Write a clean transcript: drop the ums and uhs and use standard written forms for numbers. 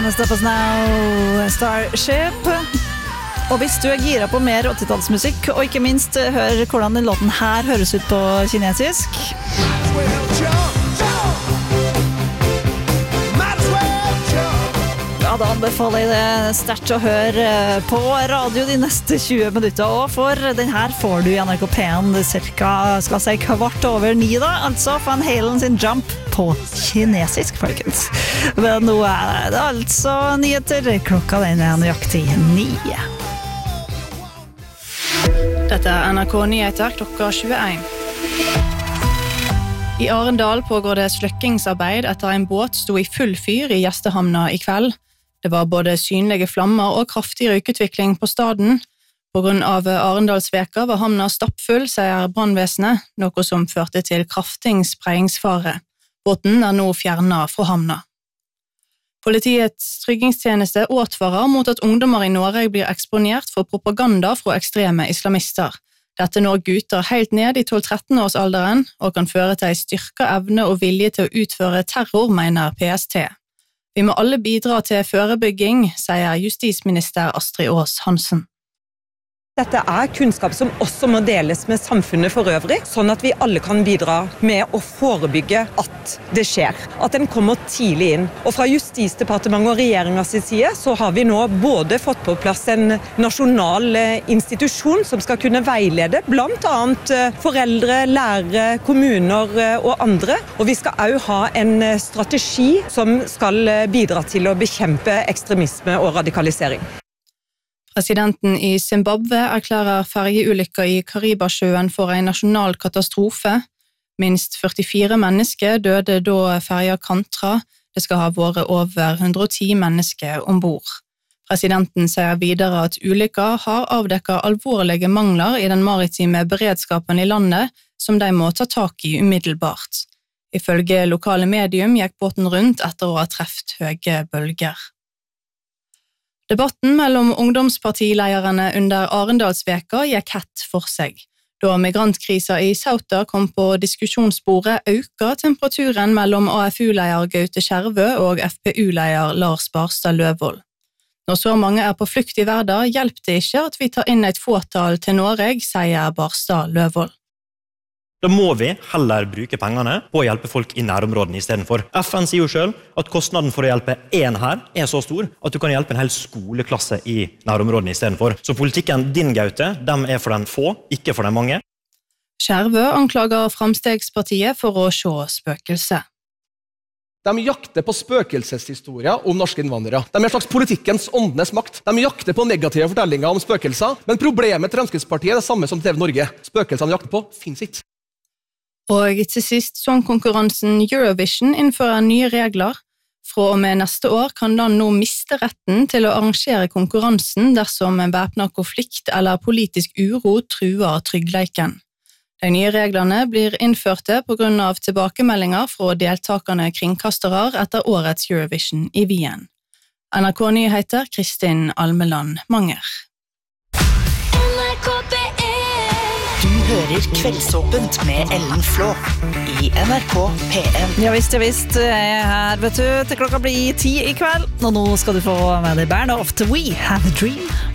Stop Us Now, Starship. Og hvis du gira på mer 80-tallsmusikk, og ikke minst hør hvordan den låten her høres ut på kinesisk, ja, da anbefaler jeg det sterkt å høre på radio de neste 20 minutter, og for den her får du i NRK P1 cirka, skal si, 8:15 da, altså Van Halen sin Jump på kinesisk, folkens. Men nå det altså nyheter, klokka den nøyaktig 9. Dette NRK Nyheter klokka 21. I Arendal pågår det sløkkingsarbeid etter en båt sto i full fyr i gjestehamna i kveld. Det var både synlige flammer og kraftig røykutvikling på staden. På grunn av Arendalsveka var hamna stappfull, sier brannvesenet, noe som førte til kraftig spreiingsfare. Båten nå fjernet fra hamna. Politiets tryggingstjeneste advarer mot at ungdommer i Norge blir eksponert for propaganda fra ekstreme islamister. Dette når gutter helt ned i 12-13-årsalderen og kan føre til en styrket evne og vilje til å utføre terror, mener PST. Vi må alle bidra til forebygging, sier justisminister Astrid Aas Hansen. Dette kunnskap som også må deles med samfunnet for øvrig, sånn at vi alle kan bidra med å forebygge at det skjer, at den kommer tidlig inn. Og fra Justisdepartementet og regjeringens side så har vi nå både fått på plass en nasjonal institusjon som skal kunne veilede blant annet foreldre, lærere, kommuner og andre. Og vi skal også ha en strategi som skal bidra til å bekjempe ekstremisme og radikalisering. Presidenten i Zimbabwe erklærer ferjeulykker i Karibasjøen for en nasjonal katastrofe. Minst 44 mennesker døde da ferja kantra. Det skal ha vært over 110 mennesker ombord. Presidenten sier videre at ulykker har avdekket alvorlige mangler i den maritime beredskapen i landet, som de må ta tak i umiddelbart. Ifølge lokale medium gikk båten rundt etter å ha treft høye bølger. Debatten mellom ungdomspartileierne under Arendalsveka gikk hett for seg. Da migrantkrisa i Sauta kom på diskusjonsbordet, økte temperaturen mellom AFU-leier Gaute Skjervø og FPU-leier Lars Barstad Løvold. Når så mange på flukt i verden, hjelper det ikke at vi tar inn et fåtall til Norge, sier Barstad Løvold. Da må vi heller bruke pengene på å hjelpe folk i nærområdene i stedet for. FN sier jo selv at kostnaden for å hjelpe en her så stor at du kan hjelpe en hel skoleklasse i nærområdene i stedet for. Så politikken din, Gaute, dem for den få, ikke for den mange. Skjervø anklager Framstegspartiet for å se spøkelse. De jakter på spøkelseshistorier om norske innvandrere. De slags politikkens åndenes makt. De jakter på negative fortellinger om spøkelser, men problemet til Fremskrittspartiet det samme som TV Norge. Spøkelsene jakter på finnes ikke. Og til sist sangkonkurransen Eurovision innfører nye regler. Fra og med neste år kan den nå miste retten til å arrangere konkurransen dersom en væpnet konflikt eller politisk uro truer tryggleiken. De nye reglene blir innførte på grunn av tilbakemeldinger fra deltakerne kringkastere etter årets Eurovision i Wien. NRK Nyheter, Kristin Almeland Manger. Du hører Kveldsåpent med Ellen Flå i NRK P1. Ja visst, her vet du, til klokka blir 10 i kveld, og nå skal du få med deg Band of the We Have a Dream.